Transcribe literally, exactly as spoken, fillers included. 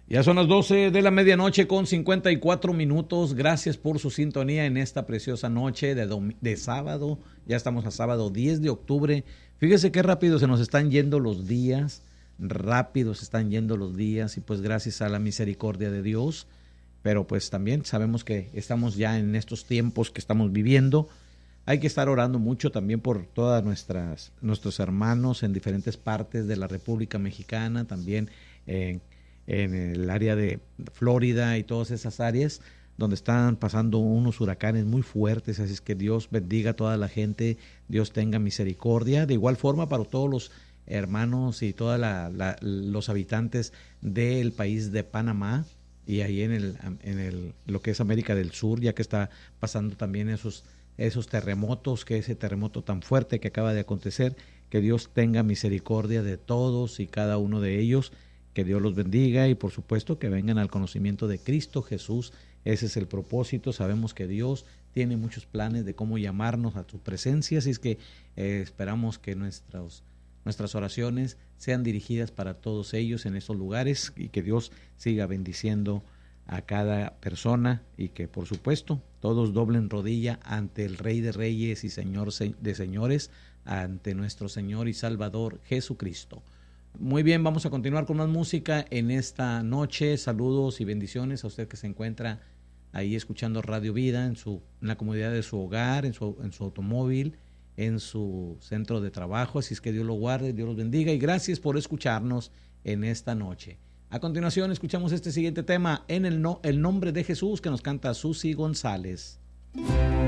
Ya son las doce de la medianoche con cincuenta y cuatro minutos. Gracias por su sintonía en esta preciosa noche de, dom- de sábado. Ya estamos a sábado diez de octubre. Fíjese qué rápido se nos están yendo los días. Rápido se están yendo los días y pues gracias a la misericordia de Dios. Pero pues también sabemos que estamos ya en estos tiempos que estamos viviendo. Hay que estar orando mucho también por todas nuestras nuestros hermanos en diferentes partes de la República Mexicana, también en en el área de Florida y todas esas áreas donde están pasando unos huracanes muy fuertes, así es que Dios bendiga a toda la gente, Dios tenga misericordia, de igual forma para todos los hermanos y todos los habitantes del país de Panamá y ahí en el en el lo que es América del Sur, ya que está pasando también esos esos terremotos, que ese terremoto tan fuerte que acaba de acontecer, que Dios tenga misericordia de todos y cada uno de ellos. Que Dios los bendiga y por supuesto que vengan al conocimiento de Cristo Jesús. Ese es el propósito. Sabemos que Dios tiene muchos planes de cómo llamarnos a su presencia, así es que eh, esperamos que nuestros, nuestras oraciones sean dirigidas para todos ellos en esos lugares y que Dios siga bendiciendo a cada persona y que por supuesto todos doblen rodilla ante el Rey de Reyes y Señor de Señores, ante nuestro Señor y Salvador Jesucristo. Muy bien, vamos a continuar con más música en esta noche. Saludos y bendiciones a usted que se encuentra ahí escuchando Radio Vida en su en la comodidad de su hogar, en su en su automóvil, en su centro de trabajo. Así es que Dios lo guarde, Dios los bendiga y gracias por escucharnos en esta noche. A continuación escuchamos este siguiente tema en el no, el nombre de Jesús que nos canta Susi González.